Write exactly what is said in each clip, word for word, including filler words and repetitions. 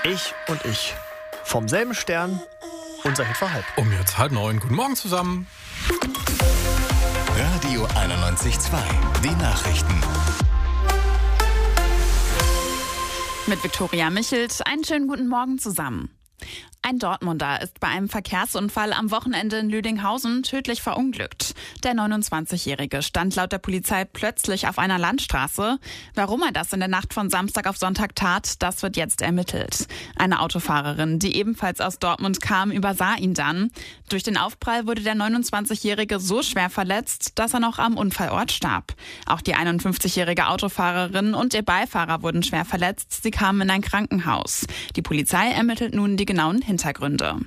Ich und ich. Vom selben Stern, unser Hit vor halb. Um jetzt halb neun. Guten Morgen zusammen. Radio einundneunzig Komma zwei. Die Nachrichten. Mit Viktoria Michelt. Einen schönen guten Morgen zusammen. Ein Dortmunder ist bei einem Verkehrsunfall am Wochenende in Lüdinghausen tödlich verunglückt. Der neunundzwanzigjährige stand laut der Polizei plötzlich auf einer Landstraße. Warum er das in der Nacht von Samstag auf Sonntag tat, das wird jetzt ermittelt. Eine Autofahrerin, die ebenfalls aus Dortmund kam, übersah ihn dann. Durch den Aufprall wurde der neunundzwanzigjährige so schwer verletzt, dass er noch am Unfallort starb. Auch die einundfünfzigjährige Autofahrerin und ihr Beifahrer wurden schwer verletzt. Sie kamen in ein Krankenhaus. Die Polizei ermittelt nun die genauen Hintergründe.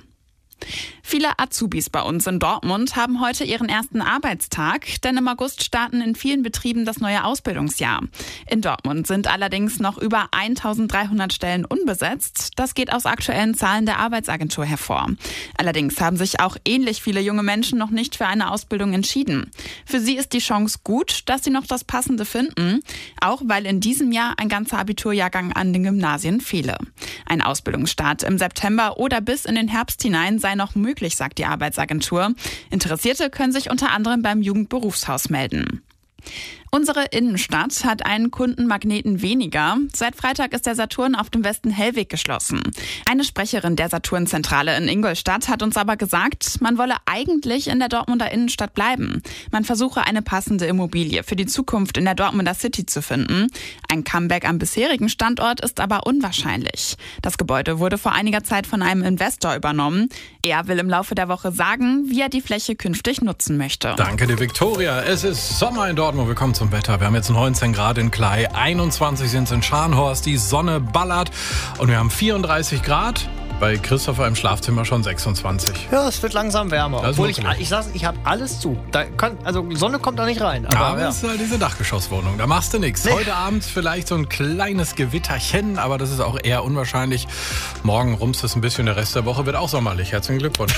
Viele Azubis bei uns in Dortmund haben heute ihren ersten Arbeitstag, denn im August starten in vielen Betrieben das neue Ausbildungsjahr. In Dortmund sind allerdings noch über eintausenddreihundert Stellen unbesetzt. Das geht aus aktuellen Zahlen der Arbeitsagentur hervor. Allerdings haben sich auch ähnlich viele junge Menschen noch nicht für eine Ausbildung entschieden. Für sie ist die Chance gut, dass sie noch das Passende finden, auch weil in diesem Jahr ein ganzer Abiturjahrgang an den Gymnasien fehle. Ein Ausbildungsstart im September oder bis in den Herbst hinein sei noch möglich, sagt die Arbeitsagentur. Interessierte können sich unter anderem beim Jugendberufshaus melden. Unsere Innenstadt hat einen Kundenmagneten weniger. Seit Freitag ist der Saturn auf dem Westen-Hellweg geschlossen. Eine Sprecherin der Saturn-Zentrale in Ingolstadt hat uns aber gesagt, man wolle eigentlich in der Dortmunder Innenstadt bleiben. Man versuche eine passende Immobilie für die Zukunft in der Dortmunder City zu finden. Ein Comeback am bisherigen Standort ist aber unwahrscheinlich. Das Gebäude wurde vor einiger Zeit von einem Investor übernommen. Er will im Laufe der Woche sagen, wie er die Fläche künftig nutzen möchte. Danke dir, Viktoria. Es ist Sommer in Dortmund. Willkommen zum Wetter. Wir haben jetzt neunzehn Grad in Klei, einundzwanzig sind es in Scharnhorst, die Sonne ballert und wir haben vierunddreißig Grad. Bei Christopher im Schlafzimmer schon sechsundzwanzig. Ja, es wird langsam wärmer. Das Obwohl ich, wirklich. ich sag, ich habe alles zu. Da kann, also Sonne kommt da nicht rein. Aber, Aber ja. es ist halt diese Dachgeschosswohnung, da machst du nichts. Nee. Heute Abend vielleicht so ein kleines Gewitterchen, aber das ist auch eher unwahrscheinlich. Morgen rumst es ein bisschen, der Rest der Woche wird auch sommerlich. Herzlichen Glückwunsch.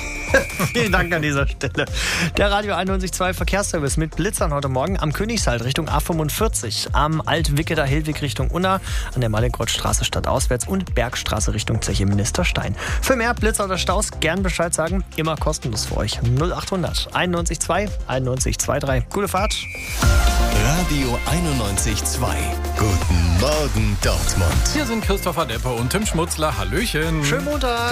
Vielen Dank an dieser Stelle. Der Radio einundneunzig Komma zwei Verkehrsservice mit Blitzern heute Morgen am Königshalt Richtung A fünfundvierzig, am Alt-Wicketer Hillweg Richtung Unna, an der Mallinckrodtstraße stadtauswärts und Bergstraße Richtung Zeche Ministerstein. Für mehr Blitzer oder Staus gern Bescheid sagen, immer kostenlos für euch. null achthundert einundneunzig Komma zwei einundneunzig Komma zweiundzwanzig. Gute Fahrt. Radio einundneunzig Komma zwei. Guten Morgen, Dortmund. Hier sind Christopher Deppe und Tim Schmutzler. Hallöchen. Schönen Montag.